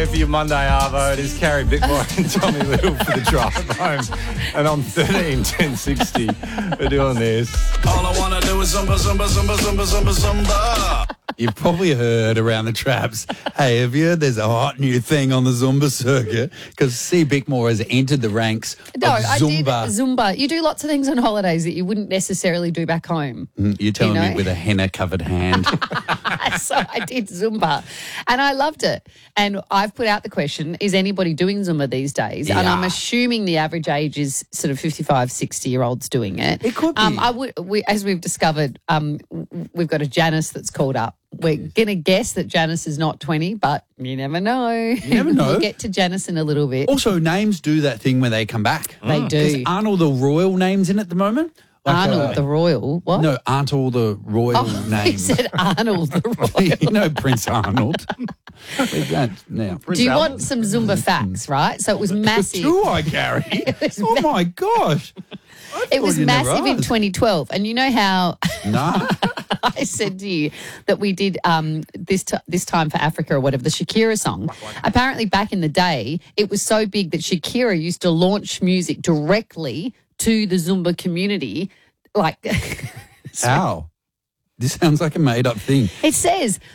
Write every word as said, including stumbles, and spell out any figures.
For your Monday Arvo, it is Carrie Bickmore and Tommy Little for the drive home. And on thirteen ten sixty, we're doing this. All I want to do is zumba, zumba, zumba, zumba, zumba, zumba. You've probably heard around the traps, hey, have you heard there's a hot new thing on the Zumba circuit? Because C. Bickmore has entered the ranks No, of I did Zumba. Zumba. You do lots of things on holidays that you wouldn't necessarily do back home. Mm, You're telling You know? me with a henna-covered hand. So I did Zumba and I loved it. And I've put out the question, is anybody doing Zumba these days? And Yeah. I'm assuming the average age is sort of fifty-five, sixty-year-olds doing it. It could be. Um, I would, we, as we've discovered, um, w- we've got a Janice that's called up. We're going to guess that Janice is not twenty, but you never know. You never know. We'll get to Janice in a little bit. Also, names do that thing where they come back. They do. Is Arnold the Royal names in at the moment? Like, Arnold uh, the Royal. What? No, aren't all the royal Oh, he names. said Arnold the Royal. You know Prince Arnold. Where's that now? Do you want some Zumba facts, right? So it was massive. Do I, Gary? was Oh, my gosh. I It was thought you never massive in asked. twenty twelve. And you know how Nah. I said to you that we did um, this t- this time for Africa or whatever, the Shakira song. Apparently back in the day, it was so big that Shakira used to launch music directly to the Zumba community. Like, How? This sounds like a made-up thing. it says